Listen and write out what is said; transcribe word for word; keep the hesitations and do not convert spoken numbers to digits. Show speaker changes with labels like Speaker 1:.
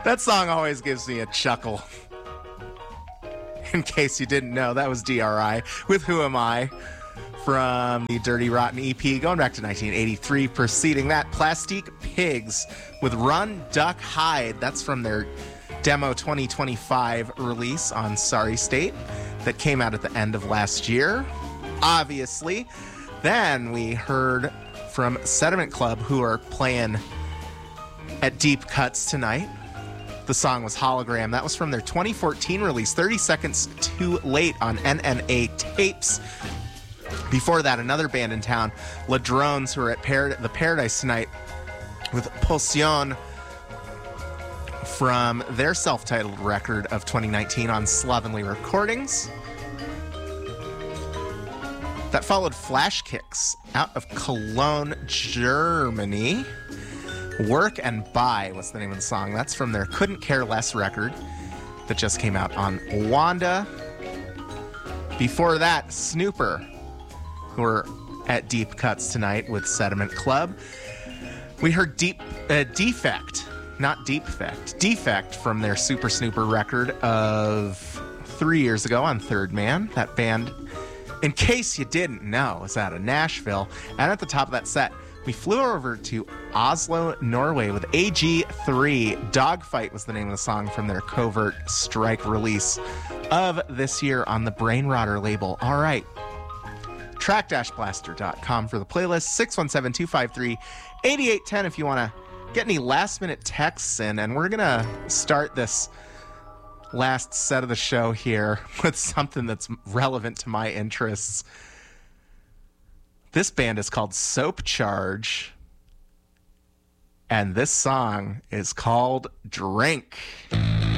Speaker 1: That song always gives me a chuckle. In case you didn't know, that was D R I with Who Am I from the Dirty Rotten E P going back to nineteen eighty-three. Preceding that, Plastique Pigs with Run, Duck, Hide. That's from their demo twenty twenty-five release on Sorry State that came out at the end of last year, obviously. Then we heard from Sediment Club, who are playing at Deep Cuts tonight. The song was Hologram. That was from their twenty fourteen release, thirty seconds Too Late on N N A Tapes. Before that, another band in town, Ladrones, who are at Par- the Paradise tonight with Pulsion from their self-titled record of twenty nineteen on Slovenly Recordings. That followed Flash Kicks out of Cologne, Germany. Work and Buy was the name of the song. That's from their Couldn't Care Less record that just came out on Wanda. Before that, Snooper, who are at Deep Cuts tonight with Sediment Club. We heard Deep uh, Defect, not Deepfect, Defect from their Super Snooper record of three years ago on Third Man. That band, in case you didn't know, is out of Nashville. And at the top of that set, we flew over to Oslo, Norway with A G three. Dogfight was the name of the song from their Covert Strike release of this year on the Brainrotter label. All right. track dash blaster dot com for the playlist. six one seven, two five three, eight eight one zero if you want to get any last minute texts in. And we're going to start this last set of the show here with something that's relevant to my interests. This band is called Soap Charge, and this song is called Drink.